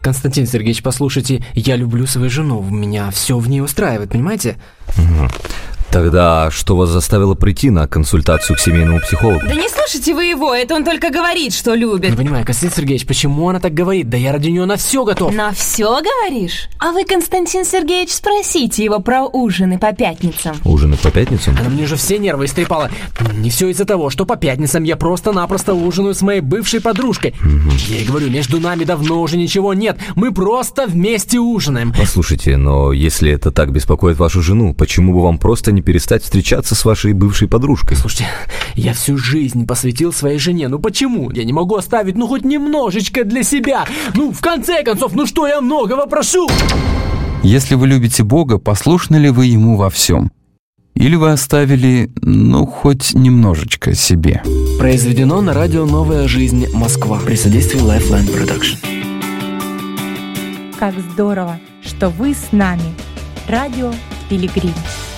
Константин Сергеевич, послушайте, я люблю свою жену, меня все в ней устраивает, понимаете? Тогда что вас заставило прийти на консультацию к семейному психологу? Да не слушайте вы его, это он только говорит, что любит. Не понимаю, Константин Сергеевич, почему она так говорит? Да я ради нее на все готов. На все говоришь? А вы, Константин Сергеевич, спросите его про ужины по пятницам. Ужины по пятницам? Она мне уже все нервы истрепала. Не все из-за того, что по пятницам я просто-напросто ужинаю с моей бывшей подружкой. Я ей говорю, между нами давно уже ничего нет, мы просто вместе ужинаем. Послушайте, но если это так беспокоит вашу жену, почему бы вам просто не перестать встречаться с вашей бывшей подружкой? Слушайте, я всю жизнь посвятил своей жене. Ну почему? Я не могу оставить, хоть немножечко для себя. В конце концов, что я многого прошу? Если вы любите Бога, послушны ли вы Ему во всем? Или вы оставили, хоть немножечко себе? Произведено на радио «Новая жизнь. Москва» при содействии Lifeline Production. Как здорово, что вы с нами. Радио Пилигрим.